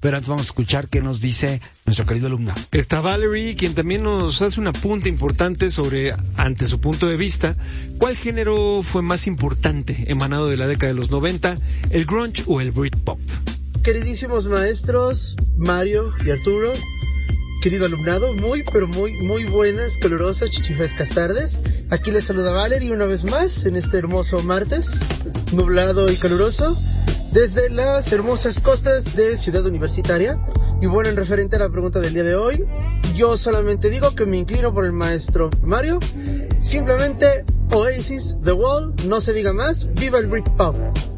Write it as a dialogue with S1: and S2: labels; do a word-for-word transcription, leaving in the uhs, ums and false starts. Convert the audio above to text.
S1: pero antes vamos a escuchar qué nos dice nuestro querido alumno.
S2: Está Valerie, quien también nos hace un apunte importante sobre, ante su punto de vista, ¿cuál género fue más importante emanado de la década de los noventa, el grunge o el Britpop?
S3: Queridísimos maestros, Mario y Arturo, querido alumnado, muy, pero muy, muy buenas, calurosas, chichifrescas tardes. Aquí les saluda Valerie una vez más en este hermoso martes, nublado y caluroso, desde las hermosas costas de Ciudad Universitaria. Y bueno, en referente a la pregunta del día de hoy, yo solamente digo que me inclino por el maestro Mario. Simplemente Oasis, The Wall, no se diga más, viva el Britpop.